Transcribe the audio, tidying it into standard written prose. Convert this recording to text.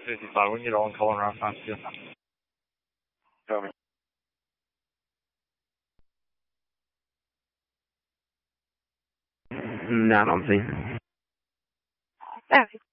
55, we can get all in calling around 92. Copy. Not on scene. Copy.